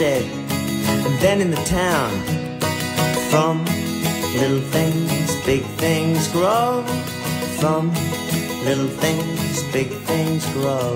homestead, and then in the town. From little things, big things grow. From little things, big things grow.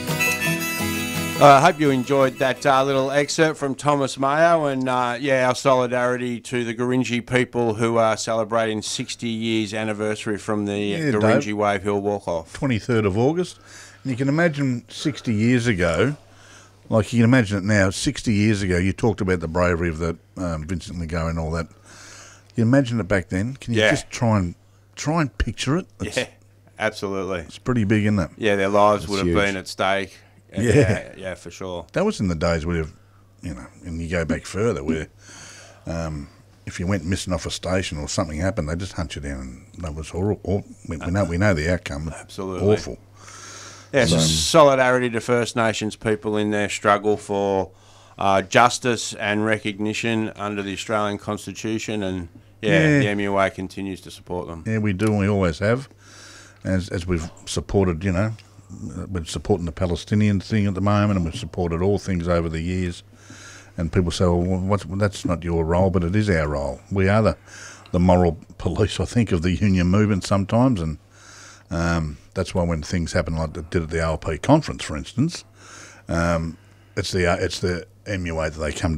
I hope you enjoyed that little excerpt from Thomas Mayo, and our solidarity to the Gurindji people who are celebrating 60 years anniversary from the Gurindji Wave Hill Walk-Off. 23rd of August. And you can imagine 60 years ago, like you can imagine it now, 60 years ago, you talked about the bravery of that Vincent Legault and all that. You imagine it back then? Can you just try and picture it? Absolutely. It's pretty big, isn't it? Yeah, their lives would have been at stake. Yeah, for sure. That was in the days where, and you go back further, where if you went missing off a station or something happened, they just hunt you down, and that was horrible. We know the outcome. Absolutely. Awful. Yeah, so solidarity to First Nations people in their struggle for justice and recognition under the Australian Constitution, and the MUA continues to support them. Yeah, we do, and we always have, as we've supported, we're supporting the Palestinian thing at the moment, and we've supported all things over the years. And people say, well, that's not your role, but it is our role. We are the moral police, I think, of the union movement sometimes, and that's why when things happen like they did at the ALP conference, for instance, it's the MUA that they come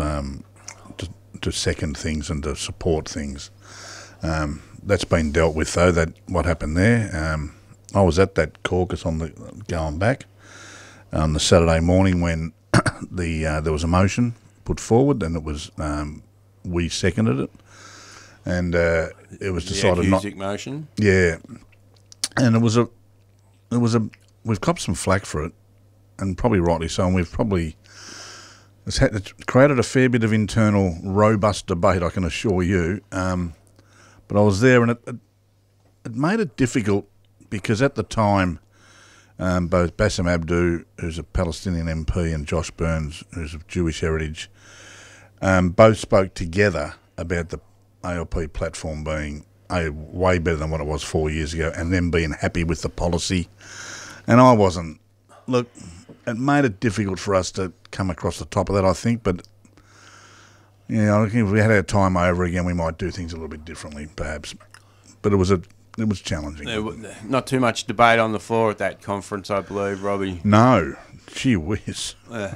to second things and to support things. That's been dealt with, though. That what happened there. I was at that caucus going back on the Saturday morning when there was a motion put forward, and it was we seconded it, and it was decided not. The motion. Yeah, and it was a we've copped some flack for it, and probably rightly so, and we've probably it's created a fair bit of internal robust debate, I can assure you. But I was there, and it made it difficult. Because at the time, both Bassem Abdu, who's a Palestinian MP, and Josh Burns, who's of Jewish heritage, both spoke together about the ALP platform being way better than what it was 4 years ago, and them being happy with the policy. And I wasn't. Look, it made it difficult for us to come across the top of that, I think. But I think if we had our time over again, we might do things a little bit differently, perhaps. But it was challenging. Not too much debate on the floor at that conference, I believe, Robbie. No. Gee whiz.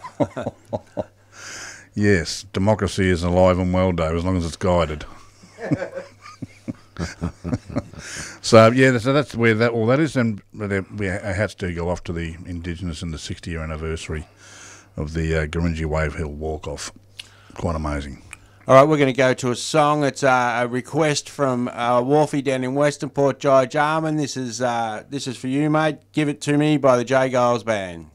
Yes, democracy is alive and well, Dave, as long as it's guided. So that's where all that is. And our hats do go off to the Indigenous and the 60-year anniversary of the Gurindji Wave Hill Walk-Off. Quite amazing. All right, we're going to go to a song. It's a request from Wharfie down in Western Port, Jai Jarman. This is for you, mate. Give It To Me by the J. Giles Band.